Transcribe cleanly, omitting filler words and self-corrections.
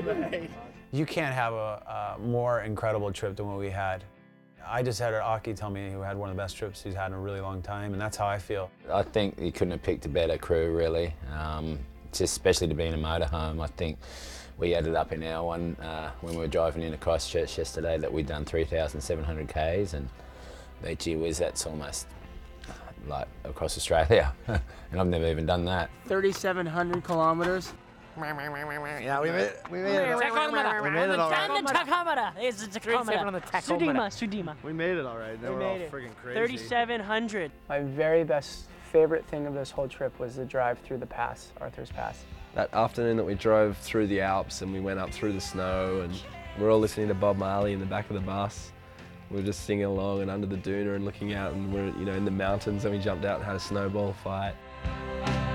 You can't have a more incredible trip than what we had. I just had Aki tell me he had one of the best trips he's had in a really long time, and that's how I feel. I think you couldn't have picked a better crew, really. Just especially to be in a motorhome. I think we added up in our one when we were driving into Christchurch yesterday that we'd done 3,700 Ks, and gee whiz, that's almost like across Australia, and I've never even done that. 3,700 kilometers. Yeah, we made it. We made it. Tachometer. We made it all right. On the tachometer. It's a tachometer. on the tachometer. Sudima. We made it all right. They were all friggin' crazy. 3,700. My very best favorite thing of this whole trip was the drive through the pass, Arthur's Pass. That afternoon that we drove through the Alps and we went up through the snow, and we were all listening to Bob Marley in the back of the bus. We were just singing along and under the doona and looking out, and we're in the mountains, and we jumped out and had a snowball fight.